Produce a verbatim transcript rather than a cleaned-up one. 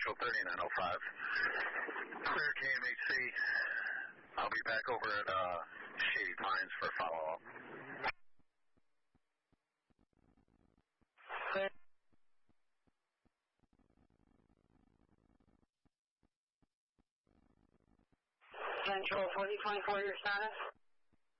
Central thirty-nine oh five. Clear K M H C. I'll be back over at uh, Shady Pines for follow-up. Central forty twenty-four, your status?